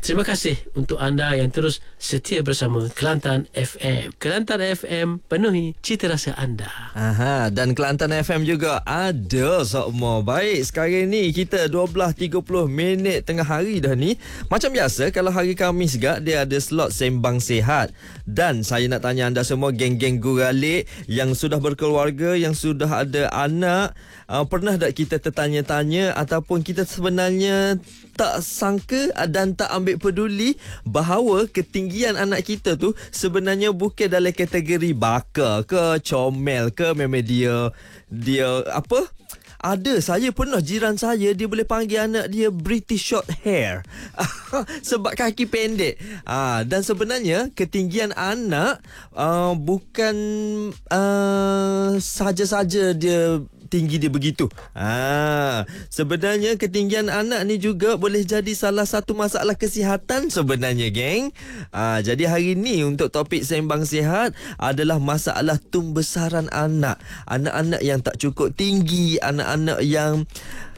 Terima kasih untuk anda yang terus setia bersama Kelantan FM. Kelantan FM penuhi cita rasa anda. Aha, dan Kelantan FM juga ada semua. Baik, sekarang ni kita 12.30 minit tengah hari dah ni. Macam biasa, kalau hari Khamis gak, dia ada slot Sembang Sihat. Dan saya nak tanya anda semua, geng-geng guralik yang sudah berkeluarga, yang sudah ada anak, pernah tak kita tertanya-tanya ataupun kita sebenarnya tak sangka dan tak ambil peduli bahawa ketinggian anak kita tu sebenarnya bukan dalam kategori baka ke comel ke, memang dia apa, ada, saya pernah jiran saya, dia boleh panggil anak dia British short hair sebab kaki pendek. Dan sebenarnya ketinggian anak bukan saja-saja dia tinggi dia begitu. Sebenarnya ketinggian anak ni juga boleh jadi salah satu masalah kesihatan sebenarnya, geng. Jadi hari ni untuk topik Sembang Sihat adalah masalah tumbesaran anak. Anak-anak yang tak cukup tinggi, anak-anak yang